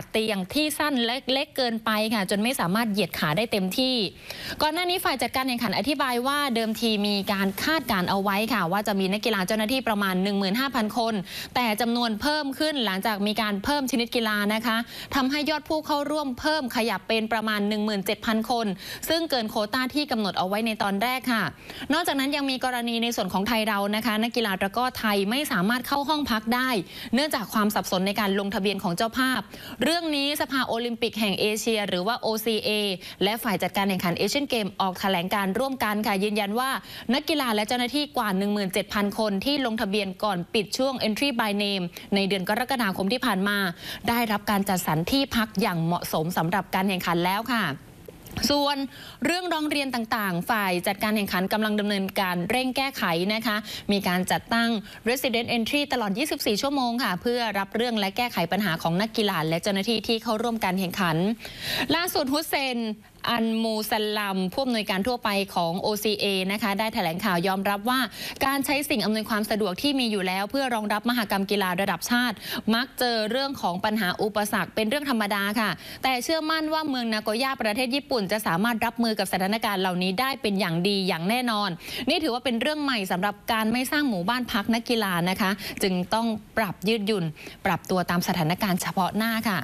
เตียงที่สั้นและเล็กเกินไปค่ะจนไม่สามารถเหยียดขาได้เต็มที่ก่อนหน้านี้ฝ่ายจัดการแข่งขันอธิบายว่าเดิมทีมีการคาดการเอาไว้ค่ะว่าจะมีนักกีฬาเจ้าหน้าที่ประมาณ 15,000 คนแต่จำนวนเพิ่มขึ้นหลังจากมีการเพิ่มชนิดกีฬานะคะทำให้ยอดผู้เข้าร่วมเพิ่มขยับเป็นประมาณ 17,000 คนซึ่งเกินโควต้าที่กำหนดเอาไว้ในตอนแรกค่ะนอกจากนั้นยังมีกรณีในส่วนของไทยเรานะคะนักกีฬาตะกร้อไทยไม่สามารถเข้าห้องพักได้เนื่องจากความสับสนในการลงทะเบียนของเจ้าภาพเรื่องนี้สภาโอลิมปิกแห่งเอเชียหรือว่า OCA และฝ่ายจัดการแข่งขันเอเชียนเกมออกแถลงการร่วมกันค่ะยืนยันว่านักกีฬาและเจ้าหน้าที่กว่า 17,000 คนที่ลงทะเบียนก่อนปิดช่วง Entry by Name ในเดือนกรกฎาคมที่ผ่านมาได้รับการจัดสรรที่พักอย่างเหมาะสมสำหรับการแข่งขันแล้วค่ะส่วนเรื่องร้องเรียนต่างๆฝ่ายจัดการแข่งขันกำลังดำเนินการเร่งแก้ไขนะคะมีการจัดตั้ง Resident Entry ตลอด 24 ชั่วโมงค่ะเพื่อรับเรื่องและแก้ไขปัญหาของนักกีฬาและเจ้าหน้าที่ที่เข้าร่วมการแข่งขันล่าสุดฮุสเซนอันมูซัลลัมผู้อำนวยการทั่วไปของ OCA นะคะได้แถลงข่าวยอมรับว่าการใช้สิ่งอำนวยความสะดวกที่มีอยู่แล้วเพื่อรองรับมหกรรมกีฬาระดับชาติมักเจอเรื่องของปัญหาอุปสรรคเป็นเรื่องธรรมดาค่ะแต่เชื่อมั่นว่าเมืองนาโกย่าประเทศญี่ปุ่นจะสามารถรับมือกับสถานการณ์เหล่านี้ได้เป็นอย่างดีอย่างแน่นอนนี่ถือว่าเป็นเรื่องใหม่สำหรับการไม่สร้างหมู่บ้านพักนักกีฬานะคะจึงต้องปรับยืดหยุ่นปรับตัวตามสถานการณ์เฉพาะหน้าค่ะ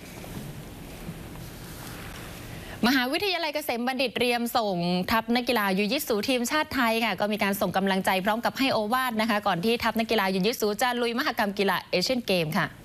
มหาวิทยาลัยเกษมบัณฑิตเตรียมส่งทัพนักกีฬายูยิสูทีมชาติไทยค่ะก็มีการส่งกำลังใจพร้อมกับให้โอวาทนะคะก่อนที่ทัพนักกีฬายูยิสูจะลุยมหกรรมกีฬาเอเชียนเกมค่ะ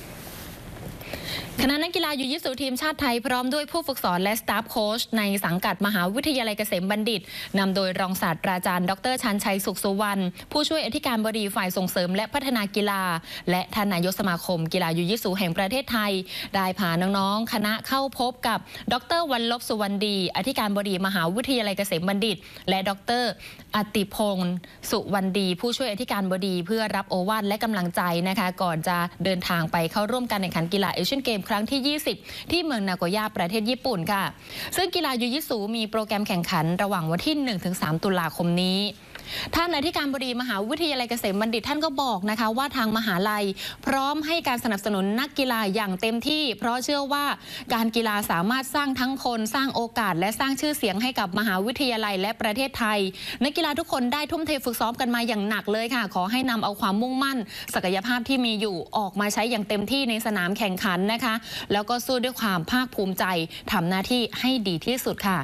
คณะนักกีฬายูยิสูทีมชาติไทยพร้อมด้วยผู้ฝึกสอนและสตาฟโค้ชในสังกัดมหาวิทยาลัยเกษมบัณฑิตนำโดยรองศาสตราจารย์ดร.ชันชัยสุขสุวรรณผู้ช่วยอธิการบดีฝ่ายส่งเสริมและพัฒนากีฬาและท่านนายกสมาคมกีฬายูยิสูแห่งประเทศไทยได้พาน้องๆคณะเข้าพบกับดร.วรรลบสุวรรณดีอธิการบดีมหาวิทยาลัยเกษมบัณฑิตและดร.อติพงศ์สุวรรณดีผู้ช่วยอธิการบดีเพื่อรับโอวาทและกำลังใจนะคะก่อนจะเดินทางไปเข้าร่วมการแข่งขันกีฬาเอเชียนเกมครั้งที่ 20 ที่เมืองนาโกย่าประเทศญี่ปุ่นค่ะซึ่งกีฬายูยิสูมีโปรแกรมแข่งขันระหว่างวันที่ 1-3 ตุลาคมนี้ท่านอธิการบดีมหาวิทยาลัยเกษมบัณฑิตท่านก็บอกนะคะว่าทางมหาลัยพร้อมให้การสนับสนุนนักกีฬาอย่างเต็มที่เพราะเชื่อว่าการกีฬาสามารถสร้างทั้งคนสร้างโอกาสและสร้างชื่อเสียงให้กับมหาวิทยาลัยและประเทศไทยนักกีฬาทุกคนได้ทุ่มเทฝึกซ้อมกันมาอย่างหนักเลยค่ะขอให้นำเอาความมุ่งมั่นศักยภาพที่มีอยู่ออกมาใช้อย่างเต็มที่ในสนามแข่งขันนะคะแล้วก็สู้ด้วยความภาคภูมิใจทำหน้าที่ให้ดีที่สุดค่ะ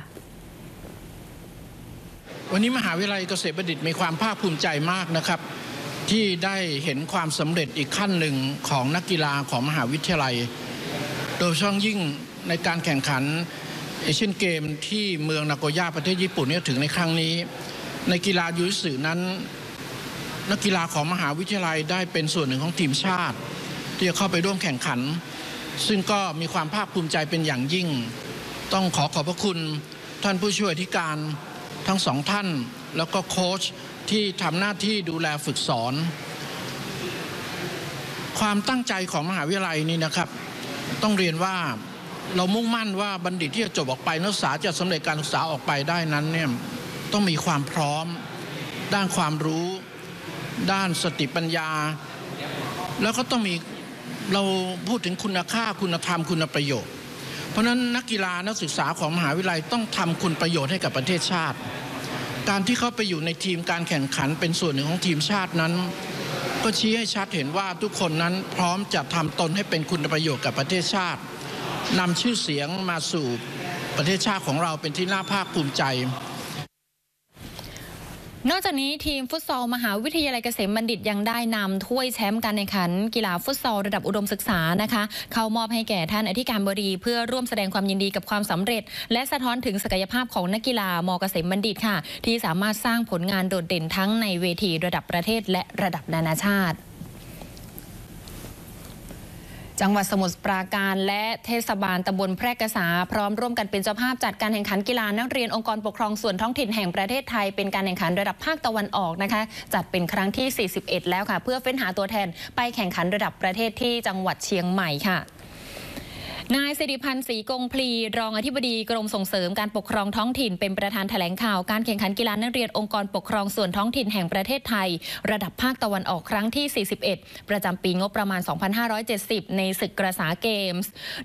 วันนี้มหาวิทยาลัยเกษมบัณฑิตมีความภาคภูมิใจมากนะครับที่ได้เห็นความสำเร็จอีกขั้นหนึ่งของนักกีฬาของมหาวิทยาลัยโดยเฉพาะยิ่งในการแข่งขันเอเชียนเกมที่เมืองนาโกย่าประเทศญี่ปุ่นเนี่ยถึงในครั้งนี้ในกีฬายูยิสึนั้นนักกีฬาของมหาวิทยาลัยได้เป็นส่วนหนึ่งของทีมชาติที่จะเข้าไปร่วมแข่งขันซึ่งก็มีความภาคภูมิใจเป็นอย่างยิ่งต้องขอบพระคุณท่านผู้ช่วยอธิการทั้งสองท่านแล้วก็โค้ชที่ทำหน้าที่ดูแลฝึกสอนความตั้งใจของมหาวิทยาลัยนี้นะครับต้องเรียนว่าเรามุ่งมั่นว่าบัณฑิตที่จะจบออกไปนักศึกษาจะสำเร็จการศึกษาออกไปได้นั้นเนี่ยต้องมีความพร้อมด้านความรู้ด้านสติปัญญาแล้วก็ต้องมีเราพูดถึงคุณค่าคุณธรรมคุณประโยชน์เพราะฉะนั้นนักกีฬานักศึกษาของมหาวิทยาลัยต้องทำคุณประโยชน์ให้กับประเทศชาติการที่เขาไปอยู่ในทีมการแข่งขันเป็นส่วนหนึ่งของทีมชาตินั้นก็ชี้ให้ชัดเห็นว่าทุกคนนั้นพร้อมจะทำตนให้เป็นคุณประโยชน์กับประเทศชาตินำชื่อเสียงมาสู่ประเทศชาติของเราเป็นที่น่าภาคภูมิใจนอกจากนี้ทีมฟุตซอลมหาวิทยาลัยเกษมบัณฑิตยังได้นำถ้วยแชมป์การแข่งขันกีฬาฟุตซอลระดับอุดมศึกษานะคะเข้ามอบให้แก่ท่านอธิการบดีเพื่อร่วมแสดงความยินดีกับความสำเร็จและสะท้อนถึงศักยภาพของนักกีฬาม.เกษมบัณฑิตค่ะที่สามารถสร้างผลงานโดดเด่นทั้งในเวทีระดับประเทศและระดับนานาชาติจังหวัดสมุทรปราการและเทศบาลตำบลแพร่กษาพร้อมร่วมกันเป็นเจ้าภาพจัดการแข่งขันกีฬานักเรียนองค์กรปกครองส่วนท้องถิ่นแห่งประเทศไทยเป็นการแข่งขันระดับภาคตะวันออกนะคะจัดเป็นครั้งที่ 41 แล้วค่ะเพื่อเฟ้นหาตัวแทนไปแข่งขันระดับประเทศที่จังหวัดเชียงใหม่ค่ะ นายสิริพันธ์ศรีกงพลีรองอธิบดีกรมส่งเสริมการปกครองท้องถิ่นเป็นประธานแถลงข่าวการแข่งขันกีฬานักเรียนองค์กรปกครองส่วนท้องถิ่นแห่งประเทศไทยระดับภาคตะวันออกครั้งที่ 41 ประจำปีงบประมาณ 2570 ในศึกกระษาเกมส์